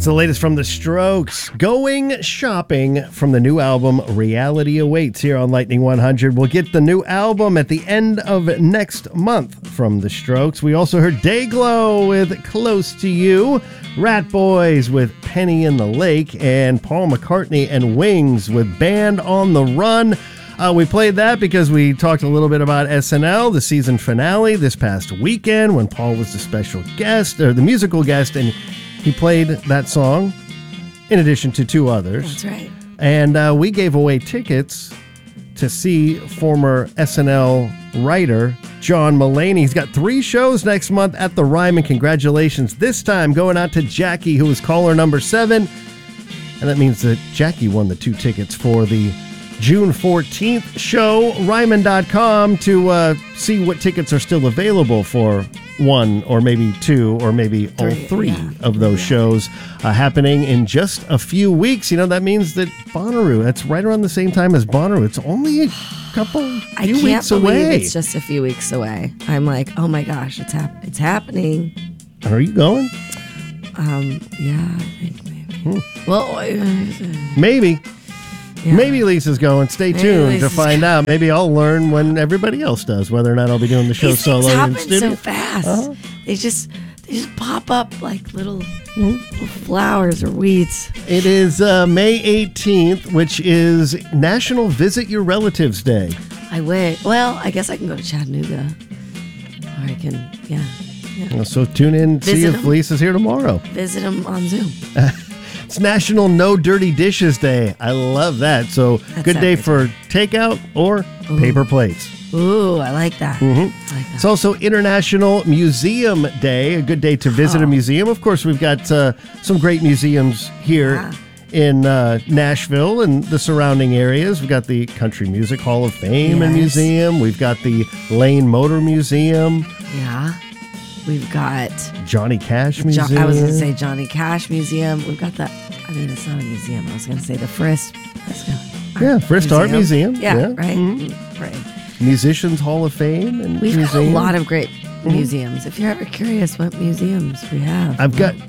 the latest from The Strokes. Going shopping from the new album Reality Awaits here on Lightning 100. We'll get the new album at the end of next month from The Strokes. We also heard Dayglow with Close to You, Rat Boys with Penny in the Lake, and Paul McCartney and Wings with Band on the Run. We played that because we talked a little bit about SNL, the season finale this past weekend when Paul was the special guest, or the musical guest, and he played that song in addition to two others. That's right. And we gave away tickets to see former SNL writer John Mulaney. He's got 3 shows next month at the Ryman. Congratulations. This time going out to Jackie, who was caller number 7. And that means that Jackie won the 2 tickets for the June 14th show. Ryman.com to see what tickets are still available for 1 or maybe 2 or maybe all 3 of those shows happening in just a few weeks. You know, that means that Bonnaroo, that's right around the same time as Bonnaroo. It's only a few weeks away. It's just a few weeks away. I'm like, oh my gosh, it's happening. Are you going? Yeah, I think maybe. Well, maybe. Yeah. Maybe Lisa's going. Stay tuned to find out. Maybe I'll learn when everybody else does, whether or not I'll be doing the show solo. These things in studio. happen so fast. They just pop up like little flowers or weeds. It is May 18th, which is National Visit Your Relatives Day. I wish. Well, I guess I can go to Chattanooga. Or I can, yeah. So tune in, see if Lisa's here tomorrow. Visit them on Zoom. It's National No Dirty Dishes Day. I love that. So good day for takeout or paper plates. Ooh, I like that. Mm-hmm. I like that. It's also International Museum Day, a good day to visit a museum. Of course, we've got some great museums here in Nashville and the surrounding areas. We've got the Country Music Hall of Fame and Museum. We've got the Lane Motor Museum. Yeah. We've got Johnny Cash Museum. I was going to say Johnny Cash Museum. We've got it's not a museum. I was going to say the Frist. Frist Art Museum. Yeah. Right. Mm-hmm. Right. Musicians Hall of Fame and We've museum. got a lot of great museums. If you're ever curious what museums we have, I've got.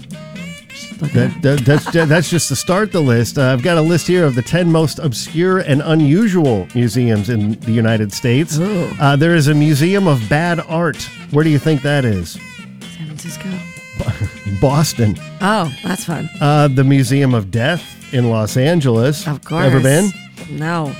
That's just to start the list. I've got a list here of the 10 most obscure and unusual museums in the United States. There is a Museum of Bad Art. Where do you think that is? San Francisco. Boston. Oh, that's fun. The Museum of Death in Los Angeles. Of course. Ever been? No.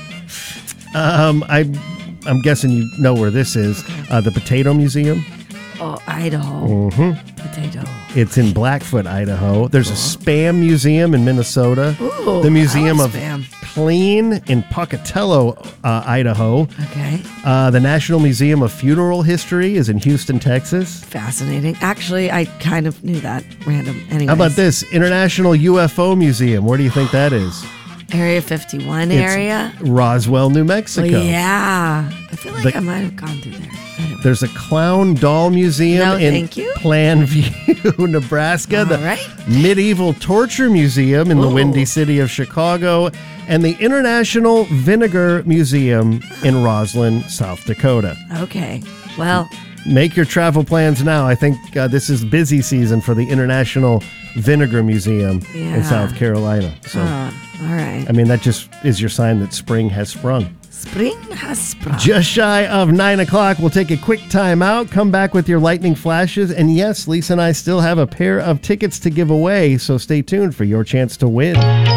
I'm guessing you know where this is. The Potato Museum. Oh, Idaho. Mm-hmm. Potato. It's in Blackfoot, Idaho. There's a Spam Museum in Minnesota. Ooh, the Museum of Spam. Clean in Pocatello, Idaho. Okay. The National Museum of Funeral History is in Houston, Texas. Fascinating. Actually, I kind of knew that. Random. Anyways. How about this? International UFO Museum. Where do you think that is? Area 51 area? Roswell, New Mexico. Well, yeah. I feel like I might have gone through there. Anyway. There's a Clown Doll Museum in Plainview, Nebraska. Medieval Torture Museum in the Windy City of Chicago. And the International Vinegar Museum in Roslyn, South Dakota. Okay. Well, make your travel plans now. I think this is busy season for the International Vinegar Museum in South Carolina. So, all right. I mean, that just is your sign that spring has sprung. Spring has sprung. Just shy of 9 o'clock. We'll take a quick time out, come back with your lightning flashes. And yes, Lisa and I still have a pair of tickets to give away, so stay tuned for your chance to win.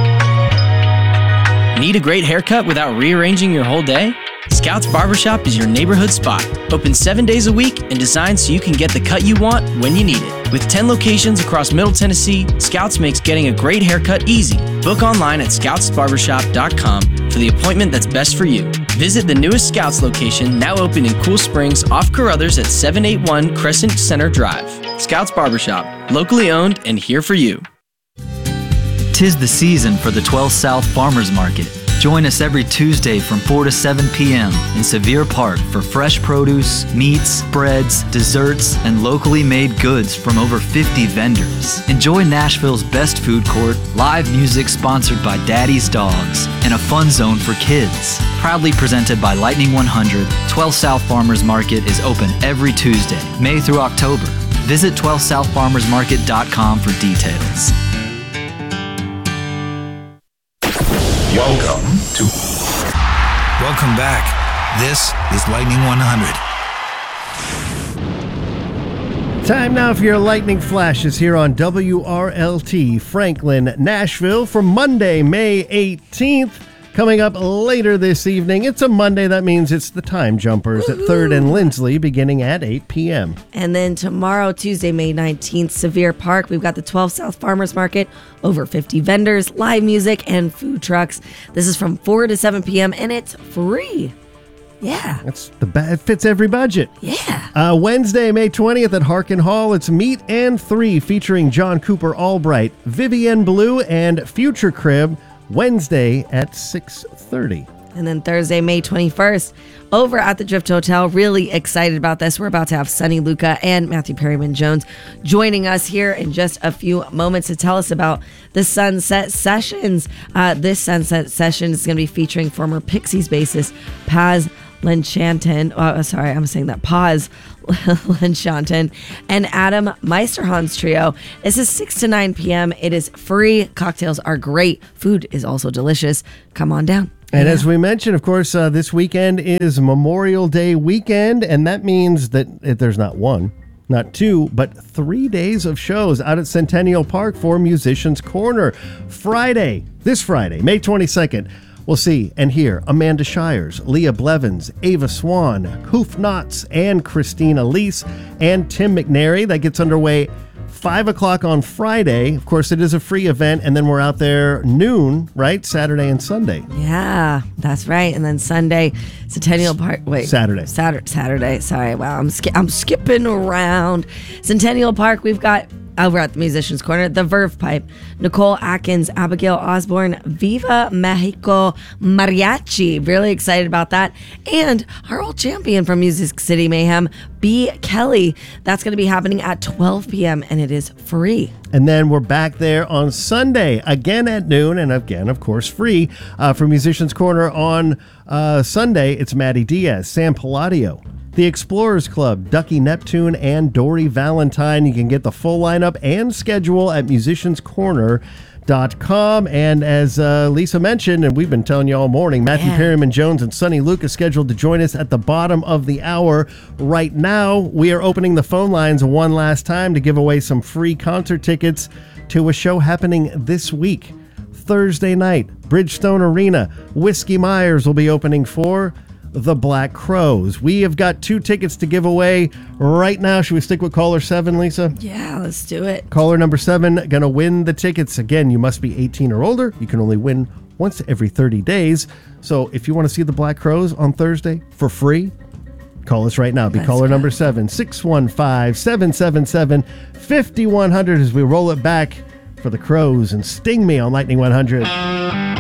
Need a great haircut without rearranging your whole day? Scouts Barbershop is your neighborhood spot. Open 7 days a week and designed so you can get the cut you want when you need it. With 10 locations across Middle Tennessee, Scouts makes getting a great haircut easy. Book online at scoutsbarbershop.com for the appointment that's best for you. Visit the newest Scouts location, now open in Cool Springs off Carruthers at 781 Crescent Center Drive. Scouts Barbershop, locally owned and here for you. 'Tis the season for the 12 South Farmers Market. Join us every Tuesday from 4 to 7 p.m. in Sevier Park for fresh produce, meats, breads, desserts, and locally made goods from over 50 vendors. Enjoy Nashville's best food court, live music sponsored by Daddy's Dogs, and a fun zone for kids. Proudly presented by Lightning 100, 12 South Farmers Market is open every Tuesday, May through October. Visit 12southfarmersmarket.com for details. Welcome back. This is Lightning 100. Time now for your lightning flashes here on WRLT Franklin, Nashville for Monday, May 18th. Coming up later this evening, it's a Monday. That means it's the Time Jumpers at 3rd and Lindsley beginning at 8 p.m. And then tomorrow, Tuesday, May 19th, Sevier Park, we've got the 12 South Farmers Market, over 50 vendors, live music, and food trucks. This is from 4 to 7 p.m. and it's free. Yeah. It fits every budget. Yeah. Wednesday, May 20th at Harkin Hall, it's Meet and 3 featuring John Cooper Albright, Vivienne Blue, and Future Crib. Wednesday at 6:30. And then Thursday, May 21st, over at the Drift Hotel. Really excited about this. We're about to have Sonny Luca and Matthew Perryman Jones joining us here in just a few moments to tell us about the Sunset Sessions. This Sunset Session is going to be featuring former Pixies bassist Paz Lenchantin. Paz Lenchantin and Adam Meisterhans Trio. This is 6 to 9 p.m. It is free. Cocktails are great. Food is also delicious. Come on down. And as we mentioned, of course, this weekend is Memorial Day weekend, and that means that there's not one, not two, but 3 days of shows out at Centennial Park for Musicians Corner. This Friday, May 22nd, we'll see and hear Amanda Shires, Leah Blevins, Ava Swan, Hoof Knotts, and Christina Lease, and Tim McNary. That gets underway 5 o'clock on Friday. Of course, it is a free event, and then we're out there noon, right? Saturday and Sunday. Yeah, that's right. And then Sunday, Centennial Park. Wait, Saturday. Saturday. Sorry, wow, I'm skipping around. Centennial Park. We've got over at the Musicians Corner, the Verve Pipe, Nicole Atkins, Abigail Osborne, Viva Mexico Mariachi. Really excited about that. And our old champion from Music City Mayhem, B. Kelly. That's going to be happening at 12 p.m. and it is free. And then we're back there on Sunday, again at noon, and again, of course, free. For Musicians Corner on Sunday, it's Maddie Diaz, Sam Palladio, The Explorers Club, Ducky Neptune, and Dory Valentine. You can get the full lineup and schedule at musicianscorner.com. And as Lisa mentioned, and we've been telling you all morning, Matthew Perryman Jones and Sonny Luca scheduled to join us at the bottom of the hour. Right now, we are opening the phone lines one last time to give away some free concert tickets to a show happening this week. Thursday night, Bridgestone Arena. Whiskey Myers will be opening for the Black Crowes. We have got 2 tickets to give away right now. Should we stick with caller 7, Lisa? Yeah, let's do it. Caller number 7 gonna win the tickets. Again, you must be 18 or older. You can only win once every 30 days. So if you want to see the Black Crowes on Thursday for free, call us right now. Be caller number 7, 615-777-5100 as we roll it back for the Crows and Sting Me on Lightning 100.